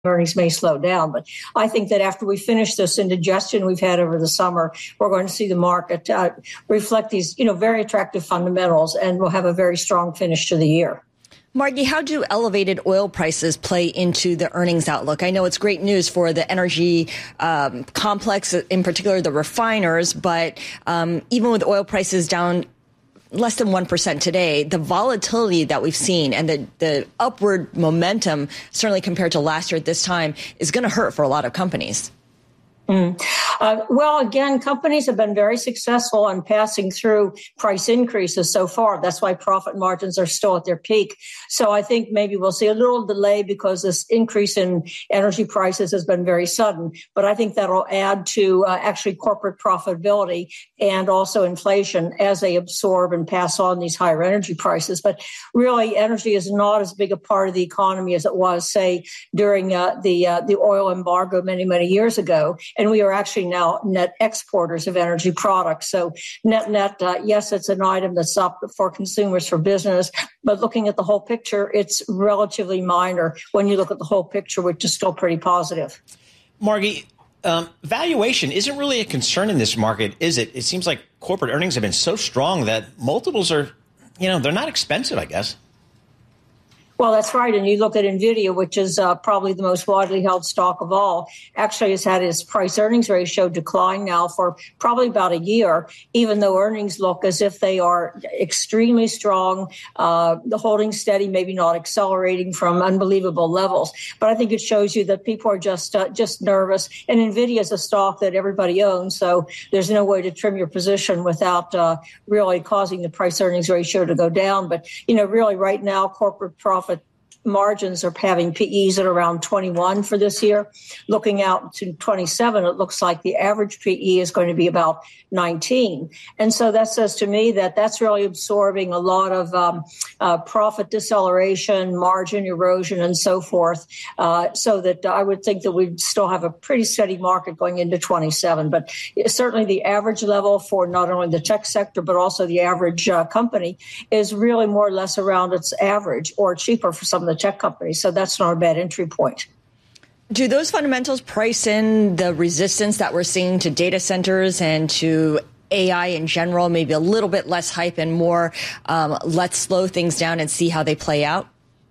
earnings may slow down. But I think that after we finish this indigestion we've had over the summer, we're going to see the market reflect these, very attractive fundamentals, and we'll have a very strong finish to the year. Margie, how do elevated oil prices play into the earnings outlook? I know it's great news for the energy complex, in particular the refiners, but even with oil prices down less than 1% today, the volatility that we've seen and the upward momentum, certainly compared to last year at this time, is going to hurt for a lot of companies. Well, again, companies have been very successful in passing through price increases so far. That's why profit margins are still at their peak. So I think maybe we'll see a little delay because this increase in energy prices has been very sudden. But I think that'll add to actually corporate profitability and also inflation as they absorb and pass on these higher energy prices. But really, energy is not as big a part of the economy as it was, say, during the oil embargo many, many years ago. And we are actually now net exporters of energy products. So net, yes, it's an item that's up for consumers, for business. But looking at the whole picture, it's relatively minor when you look at the whole picture, which is still pretty positive. Margie, valuation isn't really a concern in this market, is it? It seems like corporate earnings have been so strong that multiples are, they're not expensive, I guess. Well, that's right. And you look at NVIDIA, which is probably the most widely held stock of all, actually has had its price earnings ratio decline now for probably about a year, even though earnings look as if they are extremely strong, the holding steady, maybe not accelerating from unbelievable levels. But I think it shows you that people are just nervous. And NVIDIA is a stock that everybody owns, so there's no way to trim your position without really causing the price earnings ratio to go down. But, really right now, corporate profit margins are having PEs at around 21 for this year. Looking out to 27, it looks like the average PE is going to be about 19. And so that says to me that that's really absorbing a lot of profit deceleration, margin erosion, and so forth, so that I would think that we'd still have a pretty steady market going into 27. But certainly the average level for not only the tech sector, but also the average company is really more or less around its average or cheaper for some of the tech companies. So that's not a bad entry point. Do those fundamentals price in the resistance that we're seeing to data centers and to AI in general, maybe a little bit less hype and more let's slow things down and see how they play out?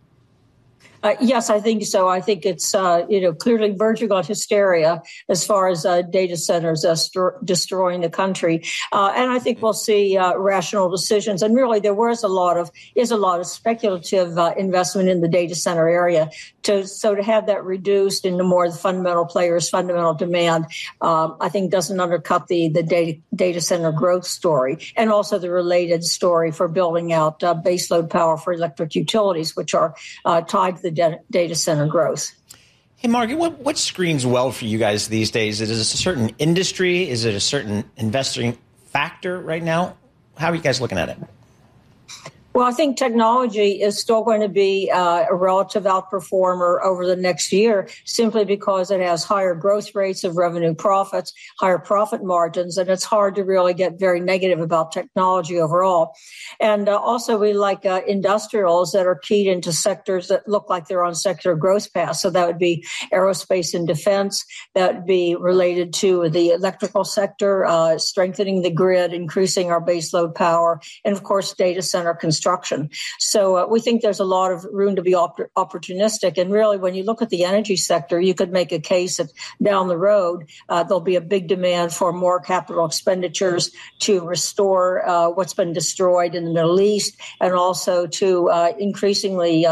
Yes, I think so. I think it's, clearly verging on hysteria as far as data centers destroying the country. And I think we'll see rational decisions. And really, there is a lot of speculative investment in the data center area. So to have that reduced into more of the fundamental players, fundamental demand, I think doesn't undercut the data center growth story, and also the related story for building out baseload power for electric utilities, which are tied to the data center growth. Hey, Margie, what screens well for you guys these days? Is it a certain industry? Is it a certain investing factor right now? How are you guys looking at it? Well, I think technology is still going to be a relative outperformer over the next year, simply because it has higher growth rates of revenue profits, higher profit margins, and it's hard to really get very negative about technology overall. And also we like industrials that are keyed into sectors that look like they're on secular growth paths. So that would be aerospace and defense. That would be related to the electrical sector, strengthening the grid, increasing our baseload power, and of course, data center construction. So we think there's a lot of room to be opportunistic. And really, when you look at the energy sector, you could make a case that down the road, there'll be a big demand for more capital expenditures to restore what's been destroyed in the Middle East, and also to increasingly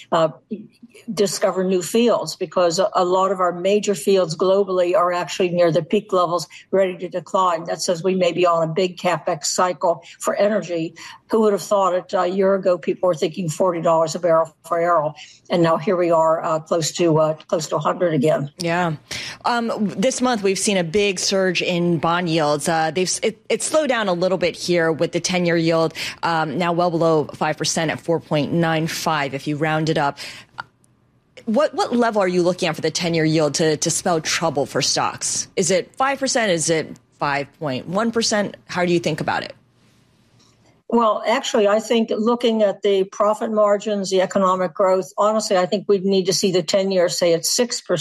discover new fields, because a lot of our major fields globally are actually near the peak levels, ready to decline. That says we may be on a big capex cycle for energy. Who would have thought it a year ago? People were thinking $40 a barrel for oil, and now here we are close to 100 again. Yeah, this month we've seen a big surge in bond yields. It slowed down a little bit here with the 10-year yield now well below 5% at 4.95 if you round it up. What level are you looking at for the 10-year yield to spell trouble for stocks? Is it 5%? Is it 5.1%? How do you think about it? Well, actually, I think looking at the profit margins, the economic growth, honestly, I think we'd need to see the 10-year say at 6%.